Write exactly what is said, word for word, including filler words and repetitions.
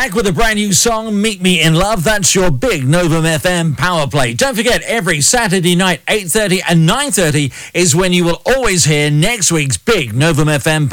back with a brand new song, Meet Me in Love. That's your big Novum F M power play. Don't forget, every Saturday night, eight thirty and nine thirty is when you will always hear next week's big Novum F M power